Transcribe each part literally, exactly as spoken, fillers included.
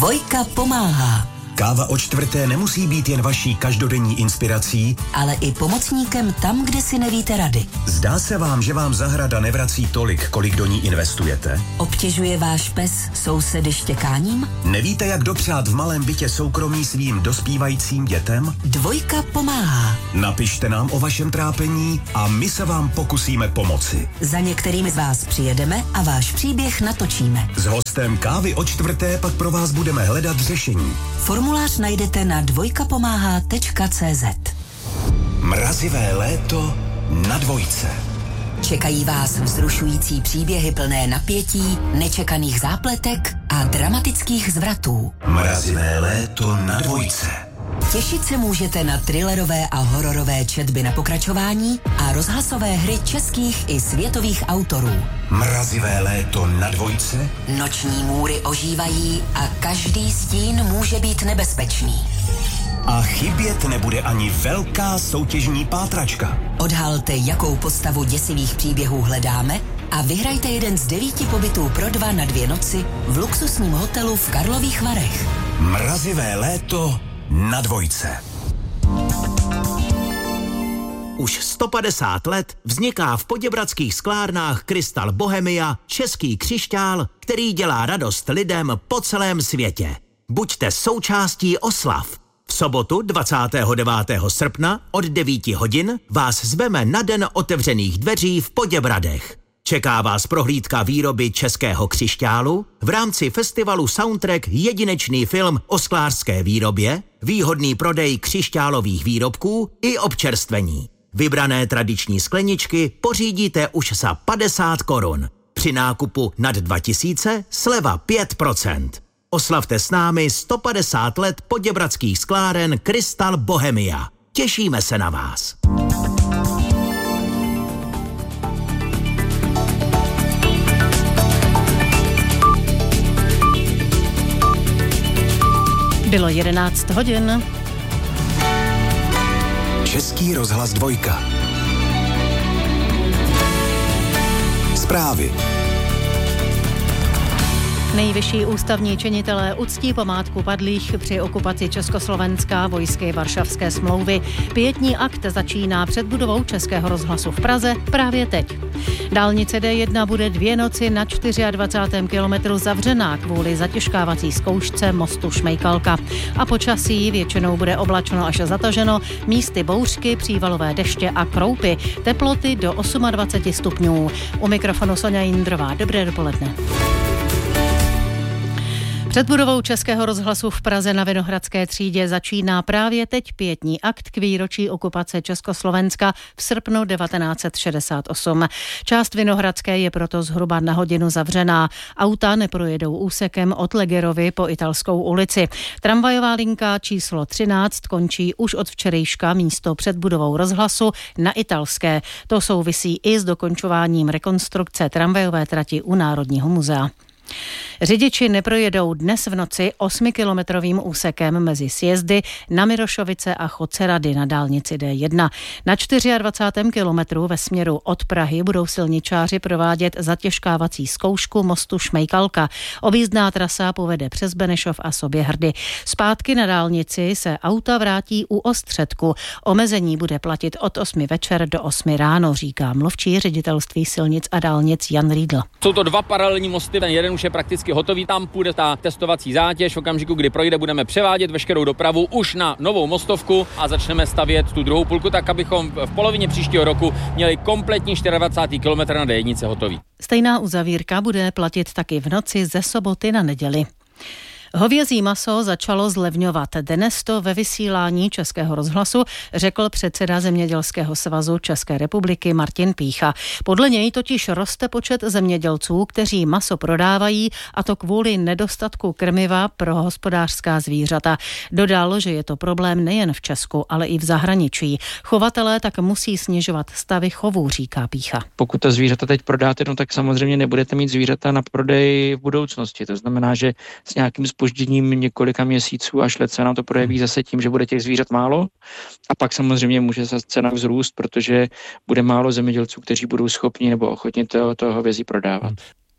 Dvojka pomáhá. Káva o čtvrté nemusí být jen vaší každodenní inspirací, ale i pomocníkem tam, kde si nevíte rady. Zdá se vám, že vám zahrada nevrací tolik, kolik do ní investujete? Obtěžuje váš pes sousedy štěkáním? Nevíte, jak dopřát v malém bytě soukromí svým dospívajícím dětem? Dvojka pomáhá. Napište nám o vašem trápení a my se vám pokusíme pomoci. Za některými z vás přijedeme a váš příběh natočíme. S hostem Kávy o čtvrté pak pro vás budeme hledat řešení. Formulář najdete na dvojkapomáhá tečka cé zet. Mrazivé léto na Dvojce. Čekají vás vzrušující příběhy plné napětí, nečekaných zápletek a dramatických zvratů. Mrazivé léto na Dvojce. Těšit se můžete na thrillerové a hororové četby na pokračování a rozhlasové hry českých i světových autorů. Mrazivé léto na Dvojce. Noční můry ožívají a každý stín může být nebezpečný. A chybět nebude ani velká soutěžní pátračka. Odhalte, jakou postavu děsivých příběhů hledáme a vyhrajte jeden z devíti pobytů pro dva na dvě noci v luxusním hotelu v Karlových Varech. Mrazivé léto na Dvojce. Už sto padesát let vzniká v poděbradských sklárnách Krystal Bohemia český křišťál, který dělá radost lidem po celém světě. Buďte součástí oslav. V sobotu dvacátého devátého srpna od devíti hodin vás zveme na den otevřených dveří v Poděbradech. Čeká vás prohlídka výroby českého křišťálu, v rámci festivalu Soundtrack jedinečný film o sklářské výrobě, výhodný prodej křišťálových výrobků i občerstvení. Vybrané tradiční skleničky pořídíte už za padesát korun. Při nákupu nad dva tisíce sleva pět procent. Oslavte s námi sto padesát let poděbradských skláren Krystal Bohemia. Těšíme se na vás. Bylo jedenáct hodin. Český rozhlas Dvojka. Zprávy. Nejvyšší ústavní činitelé uctí památku padlých při okupaci Československa vojsky Varšavské smlouvy. Pietní akt začíná před budovou Českého rozhlasu v Praze právě teď. Dálnice D jedna bude dvě noci na dvacátém čtvrtém kilometru zavřená kvůli zatěžkávací zkoušce mostu Šmejkalka. A počasí většinou bude oblačno až zataženo, místy bouřky, přívalové deště a kroupy. Teploty do dvacet osm stupňů. U mikrofonu Sonja Jindrová. Dobré dopoledne. Před budovou Českého rozhlasu v Praze na Vinohradské třídě začíná právě teď pietní akt k výročí okupace Československa v srpnu devatenáct set šedesát osm. Část Vinohradské je proto zhruba na hodinu zavřená. Auta neprojedou úsekem od Legerovy po Italskou ulici. Tramvajová linka číslo třináct končí už od včerejška místo před budovou rozhlasu na Italské. To souvisí i s dokončováním rekonstrukce tramvajové trati u Národního muzea. Řidiči neprojedou dnes v noci osmikilometrovým úsekem mezi sjezdy na Mirošovice a Chodce-Rady na dálnici D jedna. Na dvacátém čtvrtém kilometru ve směru od Prahy budou silničáři provádět zatěžkávací zkoušku mostu Šmejkalka. Objízdná trasa povede přes Benešov a Soběhrdy. Zpátky na dálnici se auta vrátí u Ostředku. Omezení bude platit od osmi večer do osmi ráno, říká mluvčí ředitelství silnic a dálnic Jan Riedl. Jsou to dva paralelní mosty, ten jeden už je prakticky hotový, tam půjde ta testovací zátěž, v okamžiku, kdy projde, budeme převádět veškerou dopravu už na novou mostovku a začneme stavět tu druhou půlku, tak abychom v polovině příštího roku měli kompletní dvacátý čtvrtý kilometr na D jedna hotový. Stejná uzavírka bude platit taky v noci ze soboty na neděli. Hovězí maso začalo zlevňovat. Dnes to ve vysílání Českého rozhlasu řekl předseda Zemědělského svazu České republiky Martin Pýcha. Podle něj totiž roste počet zemědělců, kteří maso prodávají, a to kvůli nedostatku krmiva pro hospodářská zvířata. Dodal, že je to problém nejen v Česku, ale i v zahraničí. Chovatelé tak musí snižovat stavy chovů, říká Pýcha. Pokud ta zvířata teď prodáte, no tak samozřejmě nebudete mít zvířata na prodej v budoucnosti. To znamená, že s nějakým zpožděním několika měsíců až let se nám to projeví zase tím, že bude těch zvířat málo, a pak samozřejmě může se cena vzrůst, protože bude málo zemědělců, kteří budou schopni nebo ochotni to, to hovězí prodávat.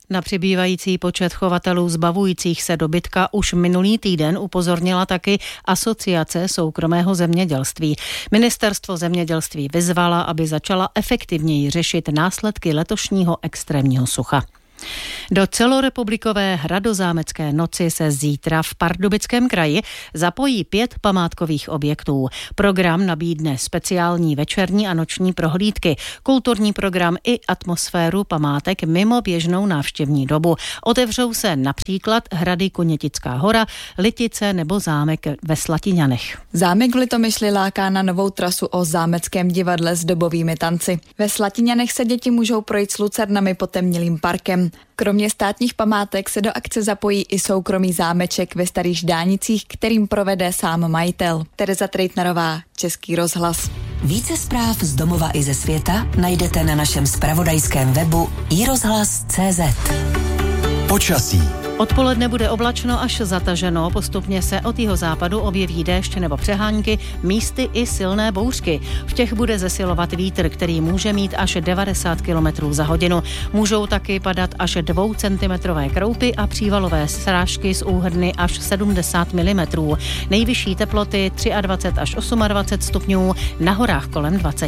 Na přibývající počet chovatelů zbavujících se dobytka už minulý týden upozornila taky Asociace soukromého zemědělství. Ministerstvo zemědělství vyzvala, aby začala efektivněji řešit následky letošního extrémního sucha. Do celorepublikové hradozámecké noci se zítra v Pardubickém kraji zapojí pět památkových objektů. Program nabídne speciální večerní a noční prohlídky, kulturní program i atmosféru památek mimo běžnou návštěvní dobu. Otevřou se například hrady Konětická hora, Litice nebo zámek ve Slatiňanech. Zámek v Litomyšli láká na novou trasu o zámeckém divadle s dobovými tanci. Ve Slatiňanech se děti můžou projít s lucernami potemnělým parkem. Kromě státních památek se do akce zapojí i soukromý zámeček ve Starých Ždánicích, kterým provede sám majitel. Tereza Trejtnerová, Český rozhlas. Více zpráv z domova i ze světa najdete na našem zpravodajském webu i rozhlas tečka cé zet. Počasí. Odpoledne bude oblačno až zataženo, postupně se od jihozápadu objeví déšť nebo přehánky, místy i silné bouřky. V těch bude zesilovat vítr, který může mít až devadesát kilometrů za hodinu. Můžou taky padat až dvoucentimetrové kroupy a přívalové srážky z úhrny až sedmdesát milimetrů. Nejvyšší teploty dvacet tři až dvacet osm stupňů, na horách kolem dvacet.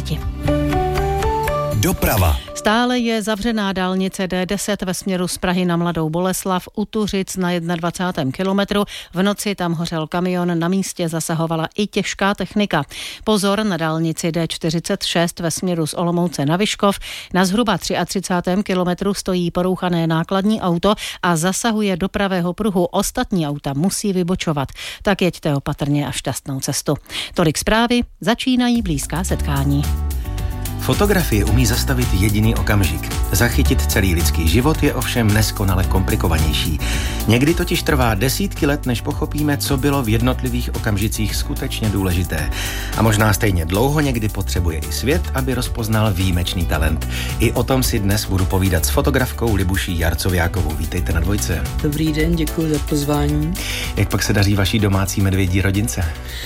Doprava. Stále je zavřená dálnice dé deset ve směru z Prahy na Mladou Boleslav u Tuřic na dvacátém prvním kilometru. V noci tam hořel kamion, na místě zasahovala i těžká technika. Pozor na dálnici dé čtyřicet šest ve směru z Olomouce na Vyškov. Na zhruba třicátém třetím kilometru stojí porouchané nákladní auto a zasahuje do pravého pruhu. Ostatní auta musí vybočovat. Tak jeďte opatrně a šťastnou cestu. Tolik zprávy, začínají blízká setkání. Fotografie umí zastavit jediný okamžik. Zachytit celý lidský život je ovšem neskonale komplikovanější. Někdy totiž trvá desítky let, než pochopíme, co bylo v jednotlivých okamžicích skutečně důležité. A možná stejně dlouho někdy potřebuje i svět, aby rozpoznal výjimečný talent. I o tom si dnes budu povídat s fotografkou Libuší Jarcoviákovou. Vítejte na Dvojce. Dobrý den, děkuji za pozvání. Jak pak se daří vaší domácí medvědí rodince?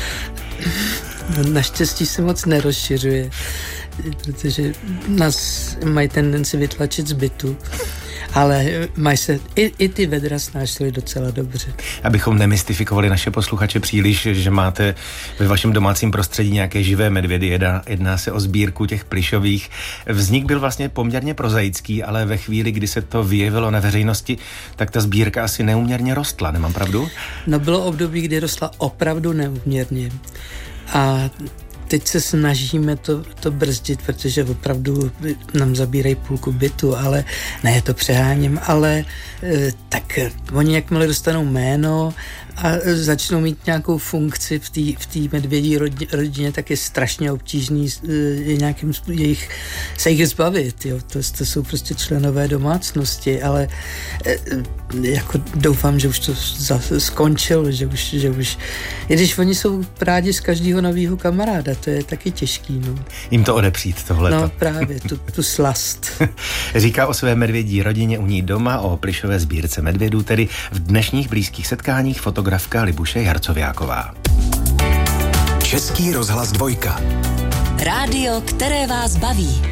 Naštěstí se moc nerozšiřuje, protože nás mají tendenci vytlačit z bytu, ale mají se, i, i ty vedra snášely docela dobře. Abychom nemystifikovali naše posluchače příliš, že máte ve vašem domácím prostředí nějaké živé medvědy, jedná, jedná se o sbírku těch plyšových. Vznik byl vlastně poměrně prozaický, ale ve chvíli, kdy se to vyjevilo na veřejnosti, tak ta sbírka asi neúměrně rostla, nemám pravdu? No bylo období, kdy rostla opravdu neúměrně. A teď se snažíme to, to brzdit, protože opravdu nám zabírají půlku bytu, ale ne, to přeháním, ale e, tak oni jakmile dostanou jméno a začnou mít nějakou funkci v té v té medvědí rodině, tak je strašně obtížný je nějakým jejich, se jich zbavit. Jo. To, to jsou prostě členové domácnosti, ale e, jako doufám, že už to za, skončilo, že už, že už i když oni jsou rádi z každého nového kamaráda, to je taky těžký. No. Jim to odepřít, tohleto. No právě, tu, tu slast. Říká o své medvědí rodině u ní doma, o plyšové sbírce medvědů, tedy v dnešních blízkých setkáních fotografka Libuše Jarcoviáková. Český rozhlas Dvojka. Rádio, které vás baví.